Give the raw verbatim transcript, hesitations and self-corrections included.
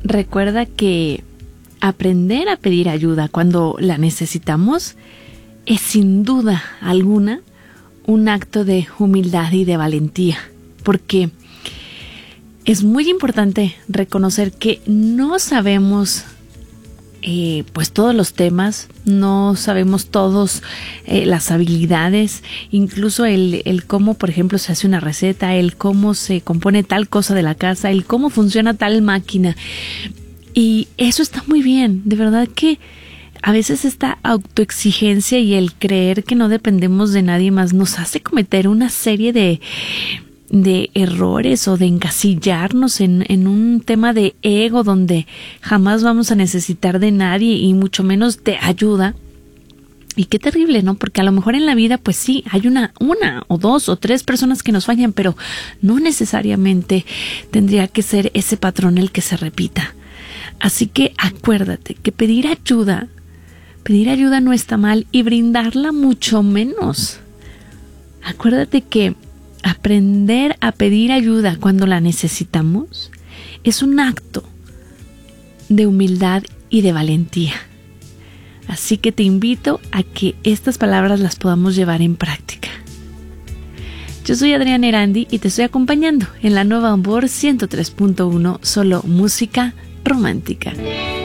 recuerda que aprender a pedir ayuda cuando la necesitamos es sin duda alguna un acto de humildad y de valentía, porque es muy importante reconocer que no sabemos eh, pues todos los temas, no sabemos todos eh, las habilidades, incluso el, el cómo, por ejemplo, se hace una receta, el cómo se compone tal cosa de la casa, el cómo funciona tal máquina. Y eso está muy bien, de verdad que a veces esta autoexigencia y el creer que no dependemos de nadie más nos hace cometer una serie de, de errores o de encasillarnos en, en un tema de ego donde jamás vamos a necesitar de nadie y mucho menos de ayuda. Y qué terrible, ¿no? Porque a lo mejor en la vida, pues sí, hay una, una o dos o tres personas que nos fallan, pero no necesariamente tendría que ser ese patrón el que se repita. Así que acuérdate que pedir ayuda, pedir ayuda no está mal y brindarla mucho menos. Acuérdate que aprender a pedir ayuda cuando la necesitamos es un acto de humildad y de valentía. Así que te invito a que estas palabras las podamos llevar en práctica. Yo soy Adriana Erandi y te estoy acompañando en la Nueva Amor ciento tres punto uno, solo música romántica.